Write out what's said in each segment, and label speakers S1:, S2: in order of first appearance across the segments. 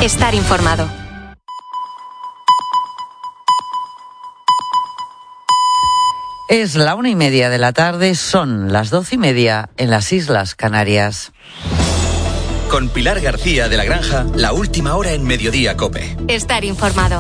S1: Estar informado.
S2: Es la 1:30 de la tarde, son las 12:30 en las Islas Canarias.
S3: Con Pilar García de la Granja, la última hora en Mediodía COPE.
S1: Estar informado.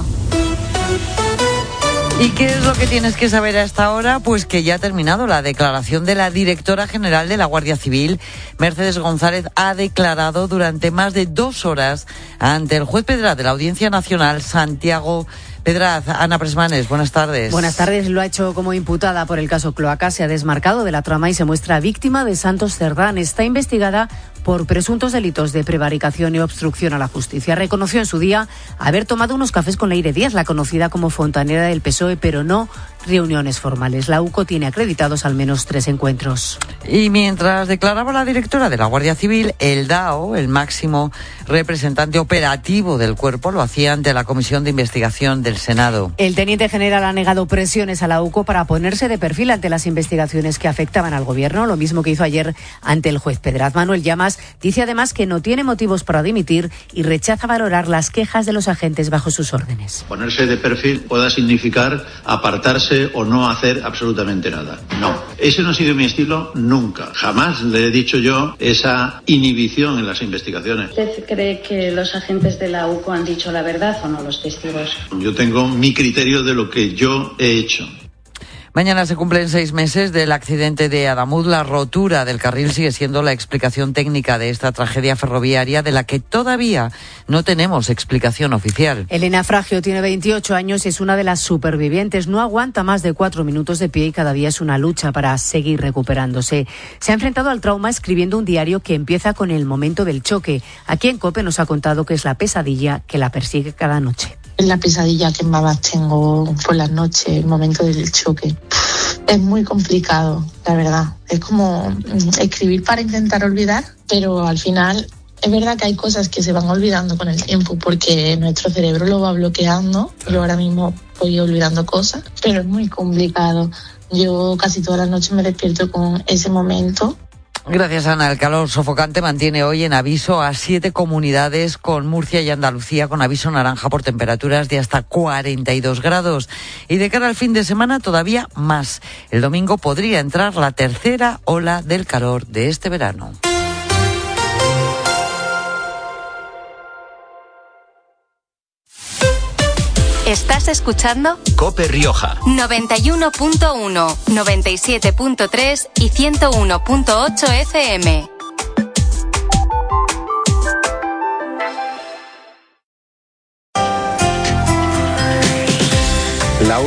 S2: ¿Y qué es lo que tienes que saber a esta hora? Pues que ya ha terminado la declaración de la directora general de la Guardia Civil. Mercedes González ha declarado durante más de 2 horas ante el juez Pedraz de la Audiencia Nacional, Santiago Pedraz. Ana Presmanes, buenas tardes.
S4: Buenas tardes. Lo ha hecho como imputada por el caso Cloaca. Se ha desmarcado de la trama y se muestra víctima de Santos Cerdán. Está investigada por presuntos delitos de prevaricación y obstrucción a la justicia. Reconoció en su día haber tomado unos cafés con Leire Díaz, la conocida como fontanera del PSOE, pero no reuniones formales. La UCO tiene acreditados al menos 3 encuentros.
S2: Y mientras declaraba la directora de la Guardia Civil, el DAO, el máximo representante operativo del cuerpo, lo hacía ante la Comisión de Investigación del Senado.
S4: El teniente general ha negado presiones a la UCO para ponerse de perfil ante las investigaciones que afectaban al gobierno, lo mismo que hizo ayer ante el juez Pedraz. Manuel Llamas dice además que no tiene motivos para dimitir y rechaza valorar las quejas de los agentes bajo sus órdenes.
S5: Ponerse de perfil pueda significar apartarse o no hacer absolutamente nada. No, ese no ha sido mi estilo nunca. Jamás le he dicho yo esa inhibición en las investigaciones.
S6: ¿Usted cree que los agentes de la UCO han dicho la verdad o no, los testigos?
S5: Yo tengo mi criterio de lo que yo he hecho.
S2: Mañana se cumplen 6 meses del accidente de Adamuz. La rotura del carril sigue siendo la explicación técnica de esta tragedia ferroviaria de la que todavía no tenemos explicación oficial.
S4: Elena Fragio tiene 28 años y es una de las supervivientes. No aguanta más de 4 minutos de pie y cada día es una lucha para seguir recuperándose. Se ha enfrentado al trauma escribiendo un diario que empieza con el momento del choque. Aquí en COPE nos ha contado que es la pesadilla que la persigue cada noche.
S7: La pesadilla que más tengo por las noches, el momento del choque. Es muy complicado, la verdad. Es como escribir para intentar olvidar, pero al final es verdad que hay cosas que se van olvidando con el tiempo porque nuestro cerebro lo va bloqueando. Yo ahora mismo voy olvidando cosas, pero es muy complicado. Yo casi todas las noches me despierto con ese momento.
S2: Gracias, Ana. El calor sofocante mantiene hoy en aviso a 7 comunidades, con Murcia y Andalucía con aviso naranja por temperaturas de hasta 42 grados. Y de cara al fin de semana todavía más. El domingo podría entrar la tercera ola del calor de este verano.
S1: ¿Estás escuchando?
S3: COPE Rioja.
S1: 91.1, 97.3 y 101.8 FM.
S8: La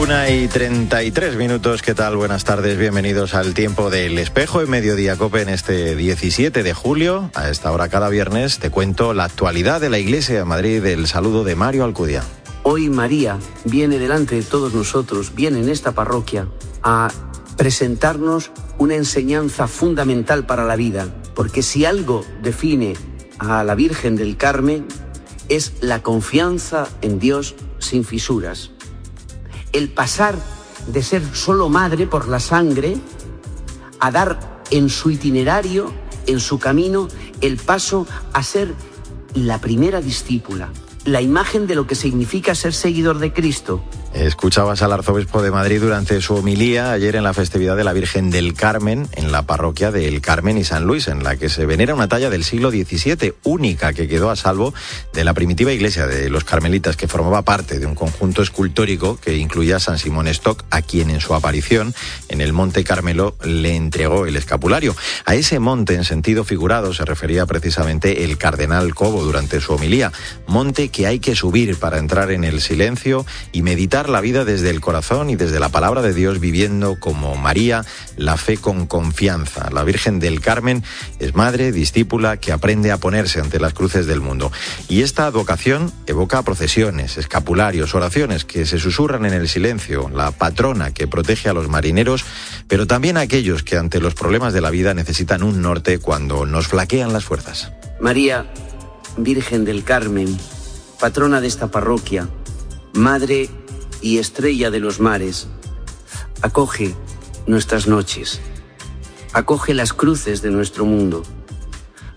S8: 1:33. ¿Qué tal? Buenas tardes, bienvenidos al Tiempo del Espejo en Mediodía COPE en este 17 de julio. A esta hora cada viernes te cuento la actualidad de la Iglesia de Madrid. El saludo de Mario Alcudia.
S9: Hoy María viene delante de todos nosotros, viene en esta parroquia a presentarnos una enseñanza fundamental para la vida, porque si algo define a la Virgen del Carmen es la confianza en Dios sin fisuras. El pasar de ser solo madre por la sangre a dar en su itinerario, en su camino, el paso a ser la primera discípula. La imagen de lo que significa ser seguidor de Cristo.
S8: Escuchabas al arzobispo de Madrid durante su homilía ayer en la festividad de la Virgen del Carmen, en la parroquia del Carmen y San Luis, en la que se venera una talla del siglo XVII, única que quedó a salvo de la primitiva iglesia de los carmelitas, que formaba parte de un conjunto escultórico que incluía a San Simón Stock, a quien en su aparición en el Monte Carmelo le entregó el escapulario. A ese monte, en sentido figurado, se refería precisamente el cardenal Cobo durante su homilía. Monte que hay que subir para entrar en el silencio y meditar la vida desde el corazón y desde la palabra de Dios, viviendo como María la fe con confianza. La Virgen del Carmen es madre, discípula, que aprende a ponerse ante las cruces del mundo. Y esta advocación evoca procesiones, escapularios, oraciones que se susurran en el silencio, la patrona que protege a los marineros, pero también a aquellos que ante los problemas de la vida necesitan un norte cuando nos flaquean las fuerzas.
S9: María, Virgen del Carmen, patrona de esta parroquia, madre y estrella de los mares, acoge nuestras noches, acoge las cruces de nuestro mundo.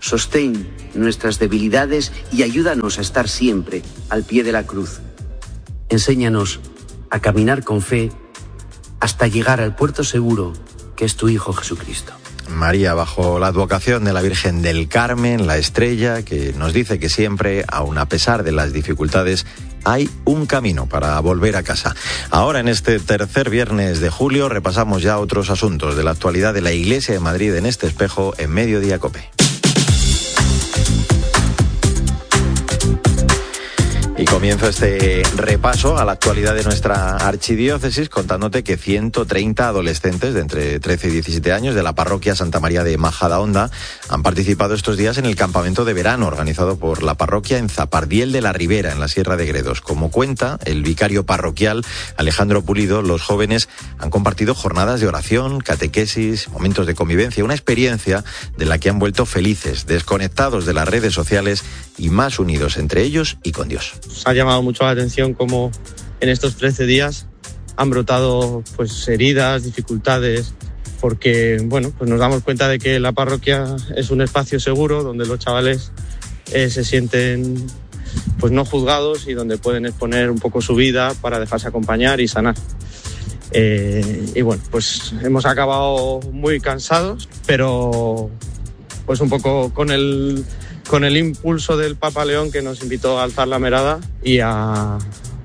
S9: sostén nuestras debilidades y ayúdanos a estar siempre al pie de la cruz. Enséñanos a caminar con fe hasta llegar al puerto seguro que es tu Hijo Jesucristo.
S8: María, bajo la advocación de la Virgen del Carmen, la estrella, que nos dice que siempre, aun a pesar de las dificultades, hay un camino para volver a casa. Ahora, en este tercer viernes de julio, repasamos ya otros asuntos de la actualidad de la Iglesia de Madrid en este espejo en Mediodía COPE. Y comienzo este repaso a la actualidad de nuestra archidiócesis contándote que 130 adolescentes de entre 13 y 17 años de la parroquia Santa María de Majadahonda han participado estos días en el campamento de verano organizado por la parroquia en Zapardiel de la Ribera, en la Sierra de Gredos. Como cuenta el vicario parroquial Alejandro Pulido, los jóvenes han compartido jornadas de oración, catequesis, momentos de convivencia, una experiencia de la que han vuelto felices, desconectados de las redes sociales y más unidos entre ellos y con Dios.
S10: Ha llamado mucho la atención cómo en estos 13 días han brotado heridas, dificultades, porque pues nos damos cuenta de que la parroquia es un espacio seguro donde los chavales se sienten no juzgados y donde pueden exponer un poco su vida para dejarse acompañar y sanar. Hemos acabado muy cansados, pero un poco con el impulso del Papa León, que nos invitó a alzar la mirada y a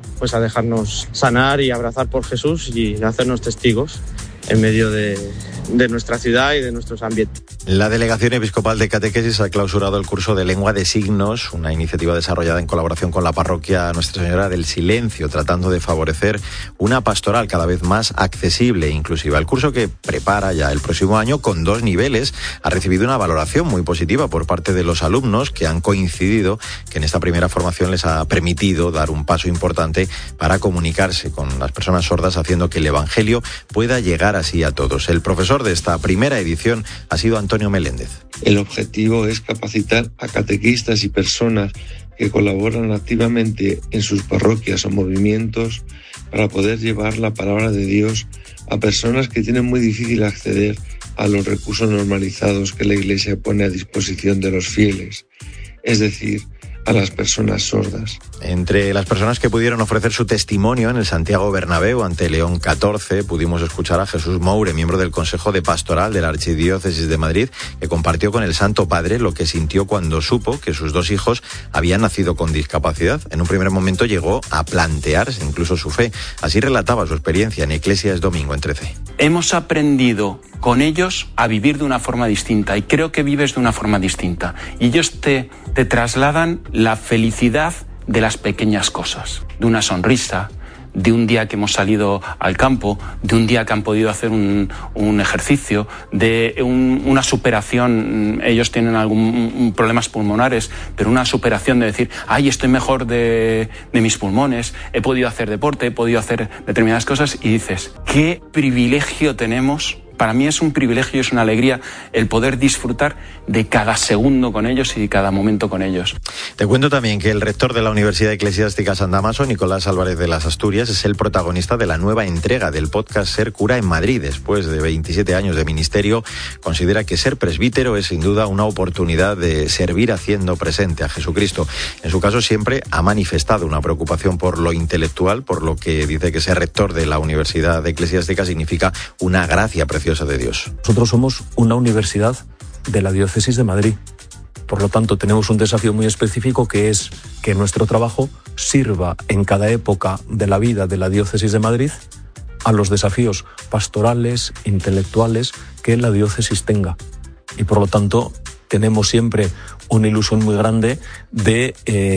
S10: dejarnos sanar y abrazar por Jesús y hacernos testigos en medio de nuestra ciudad y de nuestros ambientes.
S8: La Delegación Episcopal de Catequesis ha clausurado el curso de Lengua de Signos, una iniciativa desarrollada en colaboración con la parroquia Nuestra Señora del Silencio, tratando de favorecer una pastoral cada vez más accesible e inclusiva. El curso, que prepara ya el próximo año con 2 niveles, ha recibido una valoración muy positiva por parte de los alumnos, que han coincidido que en esta primera formación les ha permitido dar un paso importante para comunicarse con las personas sordas, haciendo que el Evangelio pueda llegar así a todos. El profesor de esta primera edición ha sido Antonio Meléndez.
S11: El objetivo es capacitar a catequistas y personas que colaboran activamente en sus parroquias o movimientos para poder llevar la palabra de Dios a personas que tienen muy difícil acceder a los recursos normalizados que la Iglesia pone a disposición de los fieles, es decir, a las personas sordas.
S8: Entre las personas que pudieron ofrecer su testimonio en el Santiago Bernabéu ante León XIV, pudimos escuchar a Jesús Moure, miembro del Consejo de Pastoral de la Archidiócesis de Madrid, que compartió con el Santo Padre lo que sintió cuando supo que sus 2 hijos habían nacido con discapacidad. En un primer momento llegó a plantearse incluso su fe. Así relataba su experiencia en Eclesias Domingo en 13.
S12: Hemos aprendido con ellos a vivir de una forma distinta, y creo que vives de una forma distinta. Y ellos te trasladan la felicidad de las pequeñas cosas, de una sonrisa, de un día que hemos salido al campo, de un día que han podido hacer un ejercicio, de una superación. Ellos tienen problemas pulmonares, pero una superación de decir, estoy mejor de mis pulmones, he podido hacer deporte, he podido hacer determinadas cosas, y dices, qué privilegio tenemos. Para mí es un privilegio y es una alegría el poder disfrutar de cada segundo con ellos y de cada momento con ellos.
S8: Te cuento también que el rector de la Universidad Eclesiástica San Dámaso, Nicolás Álvarez de las Asturias, es el protagonista de la nueva entrega del podcast Ser Cura en Madrid. Después de 27 años de ministerio, considera que ser presbítero es sin duda una oportunidad de servir haciendo presente a Jesucristo. En su caso, siempre ha manifestado una preocupación por lo intelectual, por lo que dice que ser rector de la Universidad Eclesiástica significa una gracia preciosa de Dios.
S13: Nosotros somos una universidad de la Diócesis de Madrid. Por lo tanto, tenemos un desafío muy específico, que es que nuestro trabajo sirva en cada época de la vida de la Diócesis de Madrid a los desafíos pastorales, intelectuales que la diócesis tenga. Y por lo tanto, tenemos siempre una ilusión muy grande de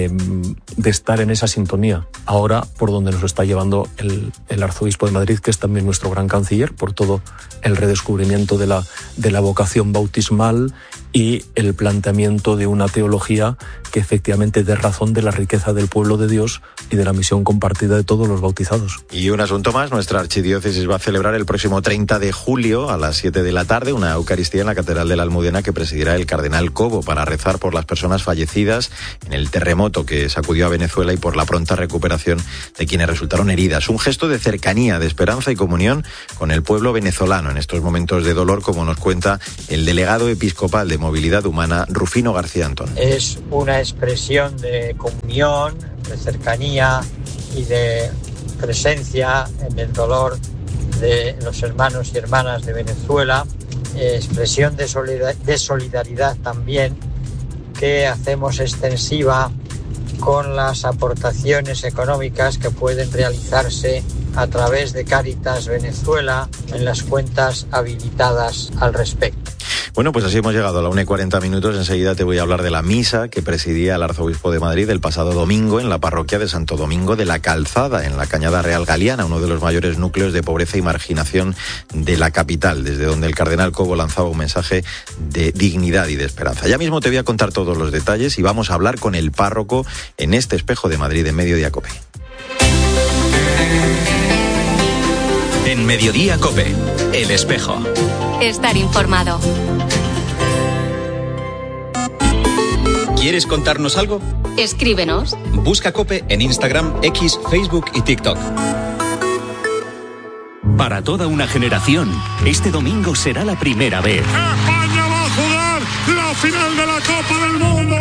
S13: estar en esa sintonía. Ahora, por donde nos está llevando el arzobispo de Madrid, que es también nuestro gran canciller, por todo el redescubrimiento de la vocación bautismal y el planteamiento de una teología que efectivamente dé razón de la riqueza del pueblo de Dios y de la misión compartida de todos los bautizados.
S8: Y un asunto más, nuestra archidiócesis va a celebrar el próximo 30 de julio a las 7 de la tarde una Eucaristía en la Catedral de la Almudena, que presidirá el cardenal Cobo, para rezar por las personas fallecidas en el terremoto que sacudió a Venezuela y por la pronta recuperación de quienes resultaron heridas. Un gesto de cercanía, de esperanza y comunión con el pueblo venezolano en estos momentos de dolor, como nos cuenta el delegado episcopal de movilidad humana, Rufino García Antón.
S14: Es una expresión de comunión, de cercanía y de presencia en el dolor de los hermanos y hermanas de Venezuela, expresión de solidaridad también que hacemos extensiva con las aportaciones económicas que pueden realizarse a través de Cáritas Venezuela en las cuentas habilitadas al respecto.
S8: Bueno, pues así hemos llegado a la 1:40. Enseguida te voy a hablar de la misa que presidía el arzobispo de Madrid el pasado domingo en la parroquia de Santo Domingo de la Calzada, en la Cañada Real Galiana, uno de los mayores núcleos de pobreza y marginación de la capital, desde donde el cardenal Cobo lanzaba un mensaje de dignidad y de esperanza. Ya mismo te voy a contar todos los detalles y vamos a hablar con el párroco en este Espejo de Madrid en Mediodía COPE.
S3: En Mediodía COPE, El Espejo.
S1: Estar informado.
S3: ¿Quieres contarnos algo?
S1: Escríbenos.
S3: Busca COPE en Instagram, X, Facebook y TikTok.
S15: Para toda una generación, este domingo será la primera vez.
S16: España va a jugar la final de la Copa del Mundo.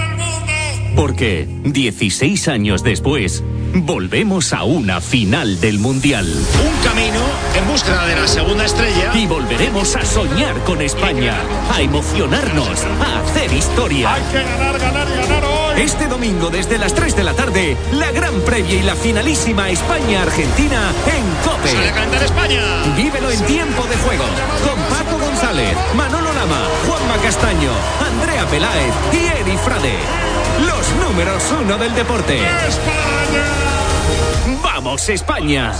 S15: Porque 16 años después, volvemos a una final del Mundial.
S16: Un camino en búsqueda de la segunda estrella.
S15: Y volveremos a soñar con España, a emocionarnos, a hacer historia.
S16: Hay que ganar, ganar y ganar hoy.
S15: Este domingo desde las 3 de la tarde, la gran previa y la finalísima España-Argentina en COPE.
S16: ¡Sale a cantar España!
S15: Vívelo en tiempo de juego, con Paco González, Manolo Lama, Juanma Castaño, Andrea Peláez y Eri Frade. Los números 1 del deporte.
S16: ¡España!
S15: ¡Vamos, España!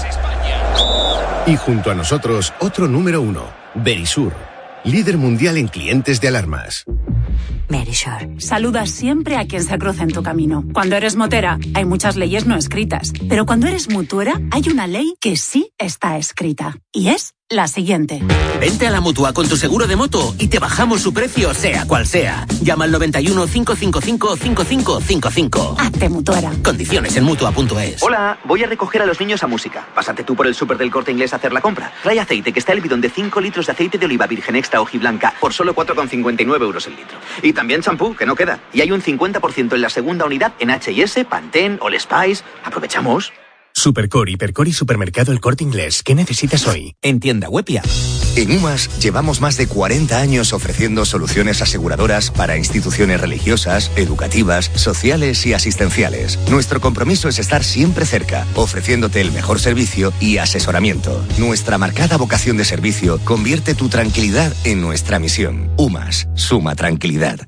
S17: Y junto a nosotros, otro número 1, Verisur, líder mundial en clientes de alarmas.
S18: Verisur. Saluda siempre a quien se cruza en tu camino. Cuando eres motera, hay muchas leyes no escritas. Pero cuando eres mutuera, hay una ley que sí está escrita. Y es la siguiente.
S19: Vente a la Mutua con tu seguro de moto y te bajamos su precio, sea cual sea. Llama al 91 555 5555.
S18: Hazte mutuera.
S19: Condiciones en Mutua.es.
S20: Hola, voy a recoger a los niños a música. Pásate tú por el súper del Corte Inglés a hacer la compra. Trae aceite, que está el bidón de 5 litros de aceite de oliva virgen extra hojiblanca por solo 4,59 euros el litro. Y también champú, que no queda. Y hay un 50% en la segunda unidad en H&S, Pantene, All Spice. Aprovechamos.
S17: Supercor, Hipercor y Supermercado El Corte Inglés. ¿Qué necesitas hoy?
S19: En tienda web y app.
S21: En UMAS llevamos más de 40 años ofreciendo soluciones aseguradoras para instituciones religiosas, educativas, sociales y asistenciales. Nuestro compromiso es estar siempre cerca, ofreciéndote el mejor servicio y asesoramiento. Nuestra marcada vocación de servicio convierte tu tranquilidad en nuestra misión. UMAS, suma tranquilidad.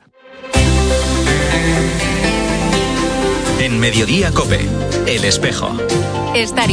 S3: En Mediodía COPE, El Espejo.
S1: Estar